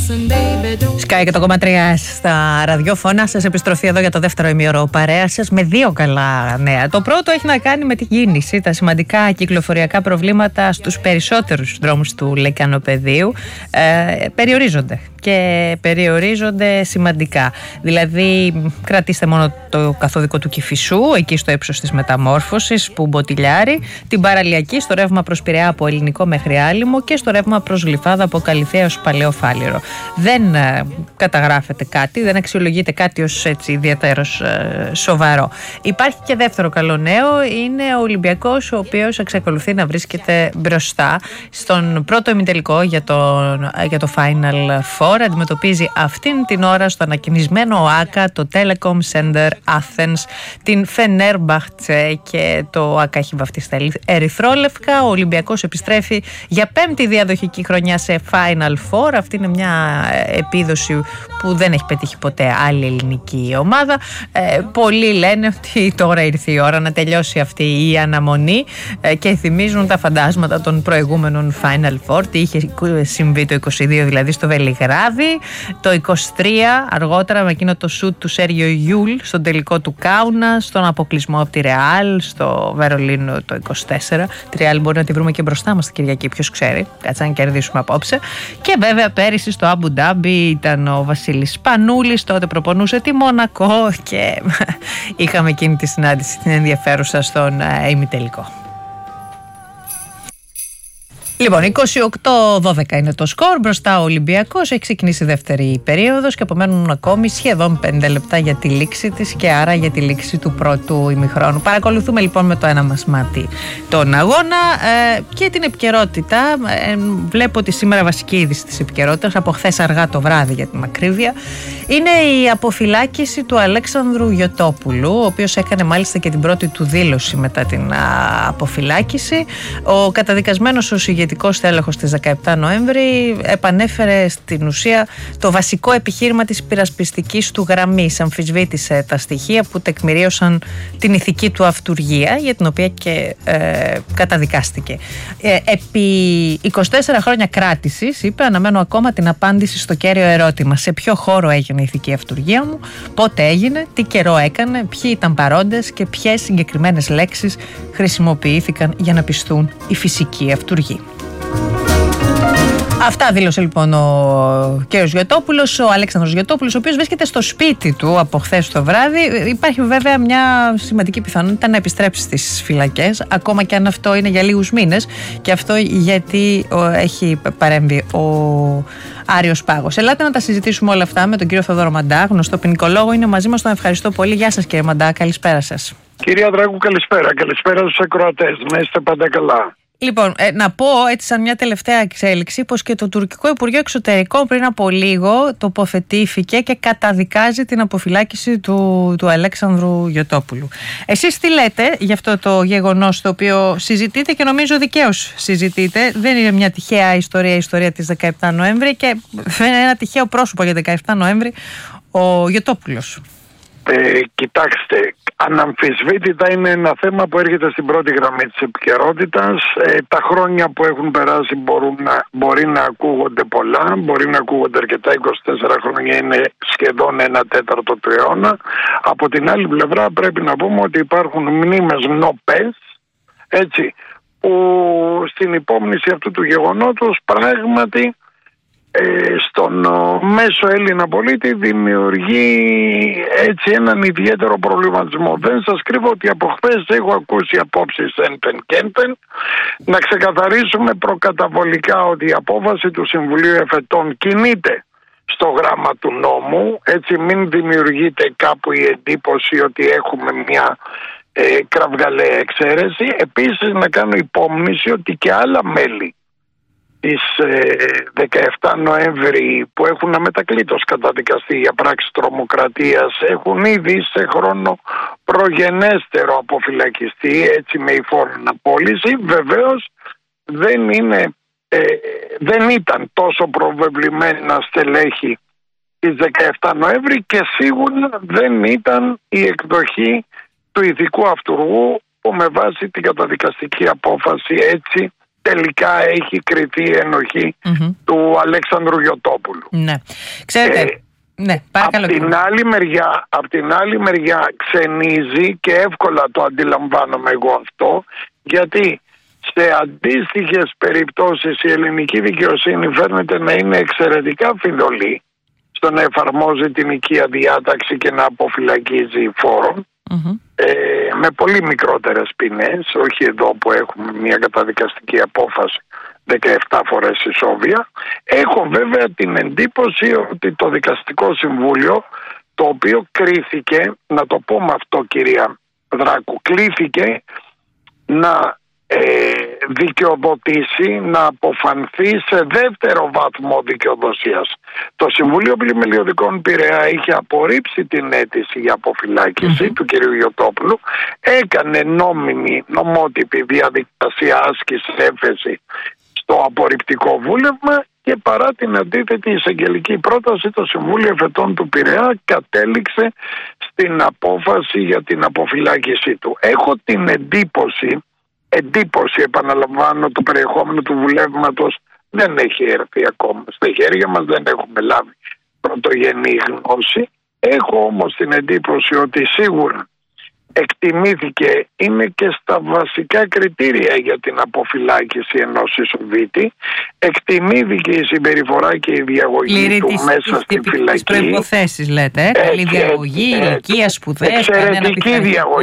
Sky 100,3 στα ραδιόφωνα. Σας επιστροφή εδώ για το δεύτερο ημίωρο παρέα σας με δύο καλά νέα. Το πρώτο έχει να κάνει με την κίνηση. Τα σημαντικά κυκλοφοριακά προβλήματα στους περισσότερους δρόμους του Λεκανοπεδίου περιορίζονται. Και περιορίζονται σημαντικά. Δηλαδή, κρατήστε μόνο το καθοδικό του Κηφισού, εκεί στο ύψος της Μεταμόρφωσης, που μποτιλιάρει, την παραλιακή στο ρεύμα προς Πειραιά από Ελληνικό μέχρι Άλυμο και στο ρεύμα προς Γλυφάδα από Καλυθέα ως Παλαιό Φάληρο. Δεν καταγράφεται κάτι, δεν αξιολογείται κάτι ως έτσι ιδιαίτερος σοβαρό. Υπάρχει και δεύτερο καλό νέο, είναι ο Ολυμπιακός, ο οποίος εξακολουθεί να βρίσκεται μπροστά στον πρώτο ημιτελικό για το Final Four. Αντιμετωπίζει αυτήν την ώρα στο ανακοινισμένο ΟΑΚΑ το Telecom Center Athens, την Fenerbahce, και το ΟΑΚΑ έχει βαφτιστεί ερυθρόλευκα. Ο Ολυμπιακός επιστρέφει για πέμπτη διαδοχική χρονιά σε Final Four. Αυτή είναι μια επίδοση που δεν έχει πετύχει ποτέ άλλη ελληνική ομάδα. Πολλοί λένε ότι τώρα ήρθε η ώρα να τελειώσει αυτή η αναμονή και θυμίζουν τα φαντάσματα των προηγούμενων Final Four. Τι είχε συμβεί το 22 δηλαδή στο Βελιγράδι, το 23 αργότερα με εκείνο το σουτ του Σέργιο Γιούλ στον τελικό του Κάουνα, στον αποκλεισμό από τη Ρεάλ στο Βερολίνο το 24. Τη Ρεάλ μπορεί να τη βρούμε και μπροστά μας την Κυριακή, ποιος ξέρει, κάτσε να κερδίσουμε απόψε. Και βέβαια πέρυσι στο Αμπου Ντάμπι ήταν ο Βασίλης Πανούλης, τότε προπονούσε τη Μονακό και είχαμε εκείνη τη συνάντηση την ενδιαφέρουσα στον ημιτελικό. Λοιπόν, 28-12 είναι το σκορ. Μπροστά ο Ολυμπιακός, έχει ξεκινήσει η δεύτερη περίοδος και απομένουν ακόμη σχεδόν 5 λεπτά για τη λήξη της και άρα για τη λήξη του πρώτου ημιχρόνου. Παρακολουθούμε λοιπόν με το ένα μας μάτι τον αγώνα και την επικαιρότητα. Βλέπω ότι σήμερα βασική είδηση της επικαιρότητας, από χθες αργά το βράδυ για την ακρίβεια, είναι η αποφυλάκηση του Αλέξανδρου Γιωτόπουλου, ο οποίος έκανε μάλιστα και την πρώτη του δήλωση μετά την αποφυλάκηση. Ο καταδικασμένος ως ηγετικός τέλεχος της 17 Νοέμβρη επανέφερε στην ουσία το βασικό επιχείρημα της υπερασπιστικής του γραμμής. Αμφισβήτησε τα στοιχεία που τεκμηρίωσαν την ηθική του αυτουργία, για την οποία και καταδικάστηκε. Επί 24 χρόνια κράτησης, είπε, αναμένω ακόμα την απάντηση στο κέριο ερώτημα: σε ποιο χώρο έγινε η ηθική αυτουργία μου, πότε έγινε, τι καιρό έκανε, ποιοι ήταν παρόντες και ποιες συγκεκριμένες λέξεις χρησιμοποιήθηκαν για να πιστούν η φυσική αυτουργή. Αυτά δήλωσε λοιπόν ο κ. Γιωτόπουλος, ο Αλέξανδρος Γιωτόπουλος, ο οποίος βρίσκεται στο σπίτι του από χθες το βράδυ. Υπάρχει βέβαια μια σημαντική πιθανότητα να επιστρέψει στις φυλακές, ακόμα και αν αυτό είναι για λίγους μήνες, και αυτό γιατί έχει παρέμβει ο Άριος Πάγος. Ελάτε να τα συζητήσουμε όλα αυτά με τον κύριο Θοδόρο Μαντά, γνωστό ποινικολόγο, είναι μαζί μας, τον ευχαριστώ πολύ. Γεια σας κύριε Μαντά, καλησπέρα σας. Κυρία Δράκου, καλησπέρα. Καλησπέρα στους ακροατές. Να είστε πάντα καλά. Λοιπόν, να πω έτσι σαν μια τελευταία εξέλιξη πως και το τουρκικό Υπουργείο Εξωτερικών πριν από λίγο τοποθετήθηκε και καταδικάζει την αποφυλάκηση του Αλέξανδρου Γιωτόπουλου. Εσείς τι λέτε για αυτό το γεγονός, το οποίο συζητείτε και νομίζω δικαίως συζητείτε? Δεν είναι μια τυχαία ιστορία, η ιστορία της 17 Νοέμβρη, και δεν είναι ένα τυχαίο πρόσωπο για 17 Νοέμβρη ο Γιωτόπουλος. Κοιτάξτε, αναμφισβήτητα είναι ένα θέμα που έρχεται στην πρώτη γραμμή της επικαιρότητας. Τα χρόνια που έχουν περάσει μπορεί να ακούγονται πολλά, μπορεί να ακούγονται αρκετά. 24 χρόνια είναι σχεδόν 1/4 του αιώνα. Από την άλλη πλευρά πρέπει να πούμε ότι υπάρχουν μνήμες νοπές, έτσι, που στην υπόμνηση αυτού του γεγονότος πράγματι στον μέσο Έλληνα πολίτη δημιουργεί έτσι έναν ιδιαίτερο προβληματισμό. Δεν σας κρύβω ότι από χθες έχω ακούσει απόψεις ένπεν και ένπεν. Να ξεκαθαρίσουμε προκαταβολικά ότι η απόφαση του Συμβουλίου Εφετών κινείται στο γράμμα του νόμου, έτσι μην δημιουργείται κάπου η εντύπωση ότι έχουμε μια κραυγαλαία εξαίρεση. Επίσης να κάνω υπόμνηση ότι και άλλα μέλη της 17 Νοέμβρη που έχουν αμετακλήτως καταδικαστεί για πράξη τρομοκρατίας έχουν ήδη σε χρόνο προγενέστερο αποφυλακιστεί, έτσι με υφόρο αναπόλυση. Βεβαίως δεν ήταν τόσο προβεβλημένα στελέχη της 17 Νοέμβρη και σίγουρα δεν ήταν η εκδοχή του ηθικού αυτουργού που με βάση την καταδικαστική απόφαση έτσι τελικά έχει κριθεί ενοχή του Αλέξανδρου Γιωτόπουλου. Ναι. Ξέρετε, ναι, παρακαλώ. Απ' την άλλη μεριά ξενίζει, και εύκολα το αντιλαμβάνομαι εγώ αυτό, γιατί σε αντίστοιχες περιπτώσεις η ελληνική δικαιοσύνη φαίνεται να είναι εξαιρετικά φιδωλή στο να εφαρμόζει την οικία διάταξη και να αποφυλακίζει φόρων, με πολύ μικρότερες ποινές, όχι εδώ που έχουμε μια καταδικαστική απόφαση 17 φορές ισόβια. Έχω βέβαια την εντύπωση ότι το Δικαστικό Συμβούλιο, το οποίο κρίθηκε, να το πω με αυτό κυρία Δράκου, κλήθηκε να δικαιοδοτήσει, να αποφανθεί σε δεύτερο βαθμό δικαιοδοσίας. Το Συμβούλιο Πλημελιωδικών Πειραιά είχε απορρίψει την αίτηση για αποφυλάκηση του κ. Γιωτόπουλου, έκανε νομότυπη διαδικασία άσκηση έφεση στο απορριπτικό βούλευμα, και παρά την αντίθετη εισαγγελική πρόταση το Συμβούλιο Εφετών του Πειραιά κατέληξε στην απόφαση για την αποφυλάκησή του. Έχω την εντύπωση, επαναλαμβάνω, το περιεχόμενο του βουλεύματος δεν έχει έρθει ακόμα στα χέρια μας, δεν έχουμε λάβει πρωτογενή γνώση. Έχω όμως την εντύπωση ότι σίγουρα εκτιμήθηκε, είναι και στα βασικά κριτήρια για την αποφυλάκηση ενός Ισοβίτη, εκτιμήθηκε η συμπεριφορά και η διαγωγή του μέσα στη φυλακή. Τις προϋποθέσεις λέτε, καλή διαγωγή, ηλικία, σπουδές, εξαιρετική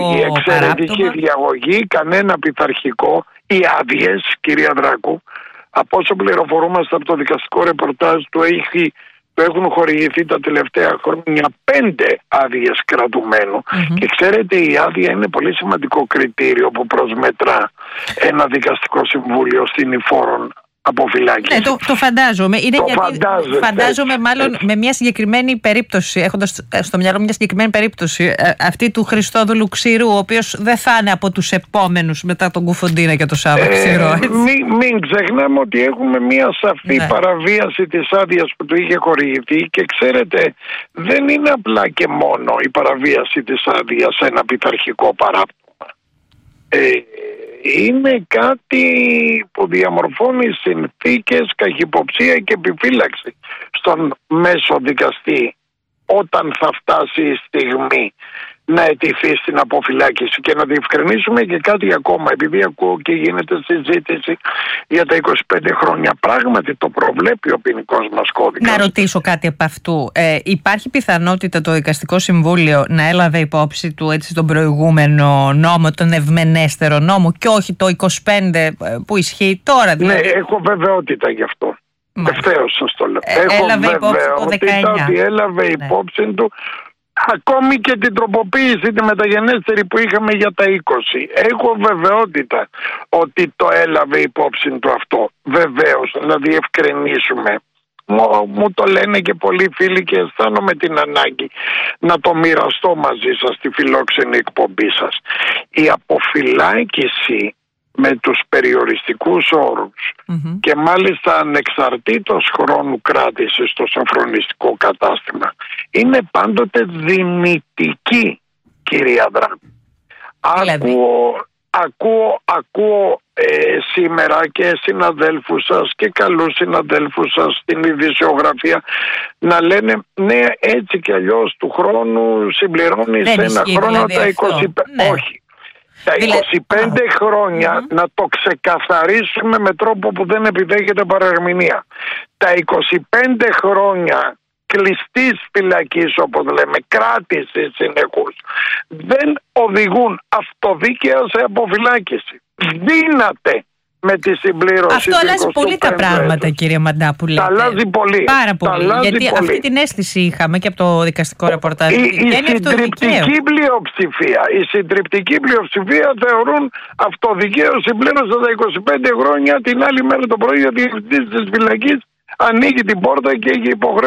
διαγωγή, κανένα πειθαρχικό, οι άδειες, κυρία Δράκου, από όσο πληροφορούμαστε από το δικαστικό ρεπορτάζ του έχουν χορηγηθεί τα τελευταία χρόνια 5 άδειες κρατουμένου. Και ξέρετε, η άδεια είναι πολύ σημαντικό κριτήριο που προσμετρά ένα δικαστικό συμβούλιο στην υφόρον αποφυλάκηση. Ναι, το φαντάζομαι. Φαντάζομαι μάλλον με μια συγκεκριμένη περίπτωση, έχοντας στο μυαλό μια συγκεκριμένη περίπτωση, αυτή του Χριστόδουλου Ξηρού, ο οποίος δεν θα είναι από τους επόμενους μετά τον Κουφοντίνα και το Σάββα Ξηρό. Μην ξεχνάμε ότι έχουμε μια σαφή παραβίαση της άδειας που του είχε χορηγηθεί, και ξέρετε, δεν είναι απλά και μόνο η παραβίαση της άδειας ένα πειθαρχικό παράπτωμα. Είναι κάτι που διαμορφώνει συνθήκες, καχυποψία και επιφύλαξη στον μέσο δικαστή όταν θα φτάσει η στιγμή να αιτηθεί στην αποφυλάκηση. Και να διευκρινίσουμε και κάτι ακόμα, επειδή ακούω και γίνεται συζήτηση για τα 25 χρόνια. Πράγματι το προβλέπει ο ποινικός μας κώδικας. Να ρωτήσω κάτι από αυτού. Υπάρχει πιθανότητα το Δικαστικό Συμβούλιο να έλαβε υπόψη του έτσι τον προηγούμενο νόμο, τον ευμενέστερο νόμο, και όχι το 25 που ισχύει τώρα? Δηλαδή. Ναι, έχω βεβαιότητα γι' αυτό. Ευθέως σας το λέω. Έχω βεβαιότητα ότι έλαβε υπόψη του ακόμη και την τροποποίηση, τη μεταγενέστερη που είχαμε για τα 20. Έχω βεβαιότητα ότι το έλαβε υπόψη του αυτό. Βεβαίως, να διευκρινίσουμε. Μου το λένε και πολλοί φίλοι και αισθάνομαι την ανάγκη να το μοιραστώ μαζί σας στη φιλόξενη εκπομπή σας. Η αποφυλάκηση με τους περιοριστικούς όρους και μάλιστα ανεξαρτήτως χρόνου κράτησης στο σοφρονιστικό κατάστημα είναι πάντοτε δυνητική, κυρία Δράκου. Ακούω σήμερα και συναδέλφους σας και καλούς συναδέλφους σας στην ειδησιογραφία να λένε ναι, έτσι κι αλλιώς του χρόνου συμπληρώνεις ένα χρόνο τα 25. Ναι. Όχι. Τα 25 χρόνια να το ξεκαθαρίσουμε με τρόπο που δεν επιδέχεται παρερμηνία. Τα 25 χρόνια κλειστής φυλακής, όπως λέμε, κράτηση συνεχούς, δεν οδηγούν αυτοδίκαια σε αποφυλάκηση. Δύναται με τη συμπλήρωση. Αυτό αλλάζει πολύ τα πράγματα, κύριε Μαντά, που λέτε. Τα αλλάζει πολύ. Πάρα πολύ. Γιατί αυτή την αίσθηση είχαμε και από το δικαστικό ρεπορτάζ. Η συντριπτική πλειοψηφία θεωρούν αυτοδικαίως συμπλήρωση τα 25 χρόνια. Την άλλη μέρα το πρωί ο διευθυντής της φυλακής ανοίγει την πόρτα και έχει υποχρέωση